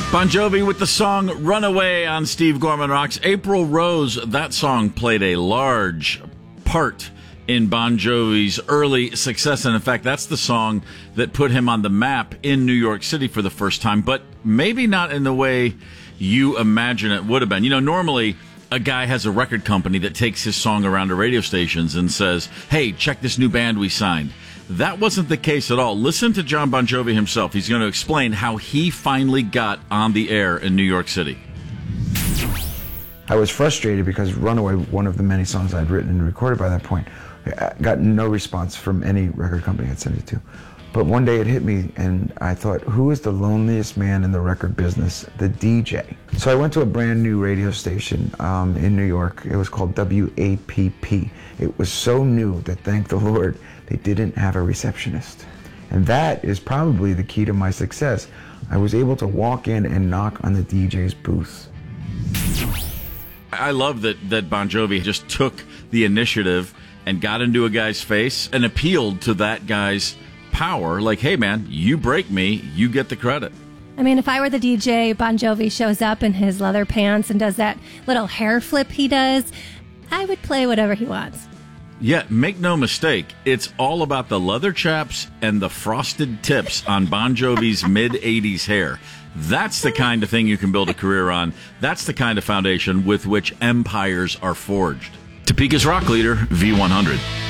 Bon Jovi with the song Runaway on Steve Gorman Rocks. April Rose, that song played a large part in Bon Jovi's early success. And in fact, that's the song that put him on the map in New York City for the first time, but maybe not in the way you imagine it would have been. You know, normally a guy has a record company that takes his song around to radio stations and says, hey, check this new band we signed. That wasn't the case at all. Listen to John Bon Jovi himself. He's going to explain how he finally got on the air in New York City. I was frustrated because Runaway, one of the many songs I'd written and recorded by that point, got no response from any record company I'd sent it to. But one day it hit me and I thought, who is the loneliest man in the record business? The DJ. So I went to a brand new radio station in New York. It was called WAPP. It was so new that, thank the Lord, they didn't have a receptionist. And that is probably the key to my success. I was able to walk in and knock on the DJ's booth. I love that Bon Jovi just took the initiative and got into a guy's face and appealed to that guy's power. Like, hey, man, you break me, you get the credit. I mean, if I were the DJ, Bon Jovi shows up in his leather pants and does that little hair flip he does, I would play whatever he wants. Yeah, make no mistake, it's all about the leather chaps and the frosted tips on Bon Jovi's mid-'80s hair. That's the kind of thing you can build a career on. That's the kind of foundation with which empires are forged. Topeka's rock leader, V100.